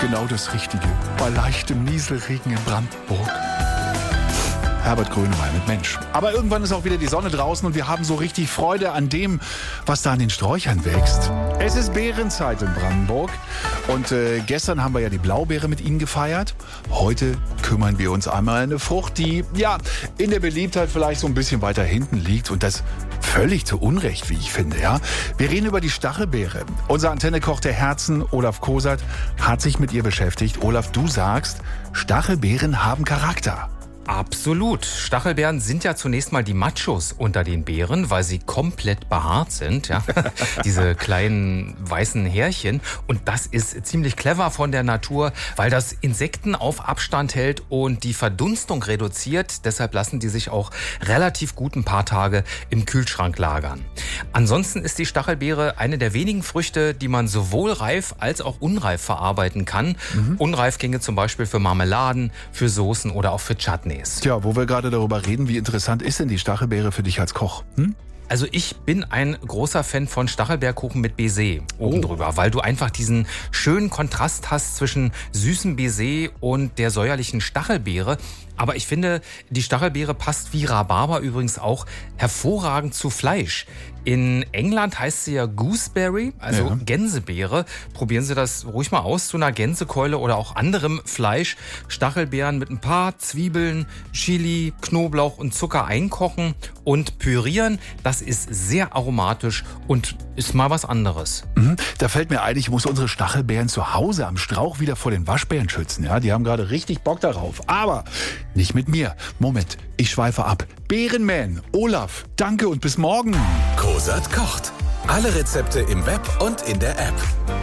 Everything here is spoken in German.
genau das Richtige bei leichtem Nieselregen in Brandenburg. Herbert Grönemeyer mit Mensch. Aber irgendwann ist auch wieder die Sonne draußen und wir haben so richtig Freude an dem, was da an den Sträuchern wächst. Es ist Beerenzeit in Brandenburg und gestern haben wir ja die Blaubeere mit Ihnen gefeiert. Heute kümmern wir uns einmal eine Frucht, die ja in der Beliebtheit vielleicht so ein bisschen weiter hinten liegt und das völlig zu Unrecht, wie ich finde. Ja, wir reden über die Stachelbeere. Unser Antennekoch der Herzen, Olaf Kosert, hat sich mit ihr beschäftigt. Olaf, du sagst, Stachelbeeren haben Charakter. Absolut. Stachelbeeren sind ja zunächst mal die Machos unter den Beeren, weil sie komplett behaart sind. Ja? Diese kleinen weißen Härchen. Und das ist ziemlich clever von der Natur, weil das Insekten auf Abstand hält und die Verdunstung reduziert. Deshalb lassen die sich auch relativ gut ein paar Tage im Kühlschrank lagern. Ansonsten ist die Stachelbeere eine der wenigen Früchte, die man sowohl reif als auch unreif verarbeiten kann. Unreif ginge zum Beispiel für Marmeladen, für Soßen oder auch für Chutneys. Tja, wo wir gerade darüber reden, wie interessant ist denn die Stachelbeere für dich als Koch? Also ich bin ein großer Fan von Stachelbeerkuchen mit Baiser oben drüber, weil du einfach diesen schönen Kontrast hast zwischen süßem Baiser und der säuerlichen Stachelbeere. Aber ich finde, die Stachelbeere passt wie Rhabarber übrigens auch hervorragend zu Fleisch. In England heißt sie ja Gooseberry, also Gänsebeere. Probieren Sie das ruhig mal aus zu einer Gänsekeule oder auch anderem Fleisch. Stachelbeeren mit ein paar Zwiebeln, Chili, Knoblauch und Zucker einkochen und pürieren. Das ist sehr aromatisch und ist mal was anderes. Da fällt mir ein, ich muss unsere Stachelbeeren zu Hause am Strauch wieder vor den Waschbären schützen. Ja, die haben gerade richtig Bock darauf. Aber nicht mit mir. Moment, ich schweife ab. Beerenman, Olaf, danke und bis morgen. Kosert kocht. Alle Rezepte im Web und in der App.